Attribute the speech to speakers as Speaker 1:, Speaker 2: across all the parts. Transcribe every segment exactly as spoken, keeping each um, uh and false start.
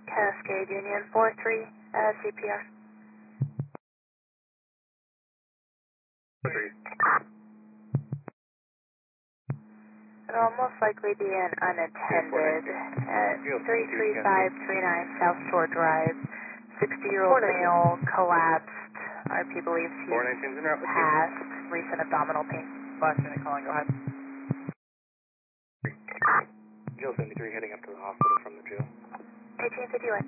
Speaker 1: Cascade Union four three, uh, C P R.
Speaker 2: Three.
Speaker 1: It'll most likely be an unattended at three three five three nine South Shore Drive. sixty-year-old male collapsed. R P believes he passed recent abdominal pain.
Speaker 3: Last unit calling, go ahead.
Speaker 2: Jail seventy-three heading up to the hospital from the jail.
Speaker 1: eighteen fifty-one.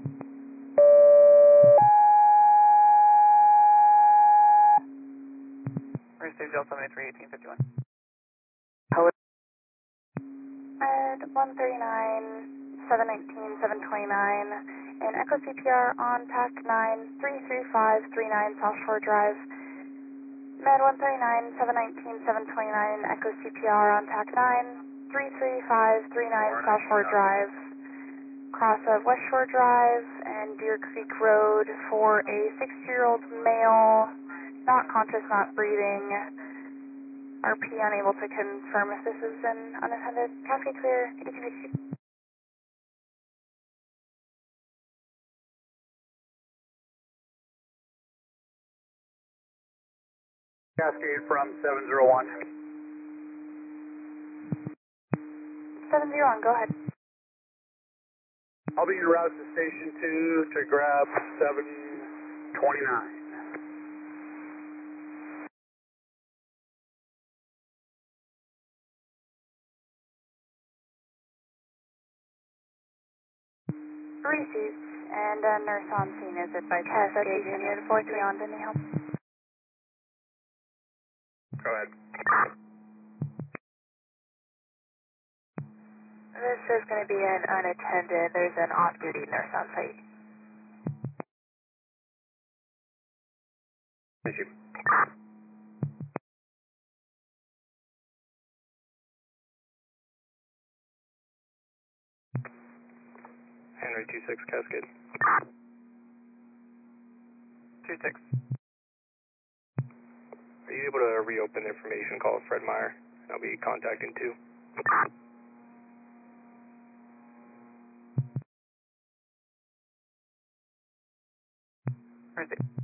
Speaker 3: Receive Jail seventy-three, eighteen fifty-one.
Speaker 1: At one thirty-nine, seven nineteen, seven twenty-nine, and Echo C P R on P A C nine, three three five three nine South Shore Drive. Med one thirty-nine, seven nineteen, seven twenty-nine, Echo C P R on P A C nine, three three five three nine South Shore Drive. Cross of West Shore Drive and Deer Creek Road for a sixty-year-old male, not conscious, not breathing. R P unable to confirm if this is an unattended. Cascade clear, eighteen fifty-two.
Speaker 2: Cascade from seven zero one.
Speaker 1: seven zero one, go ahead.
Speaker 2: I'll be en route to station two to grab seven twenty-nine.
Speaker 1: Received, and a nurse on scene is advised. Cascade Union four three on, any help?
Speaker 2: Go ahead.
Speaker 1: This is going to be an unattended. There's an off-duty nurse on site.
Speaker 2: Thank you. Henry two six Cascade.
Speaker 3: two six.
Speaker 2: Are you able to reopen the information call with Fred Meyer? I'll be contacting two.
Speaker 3: Receive.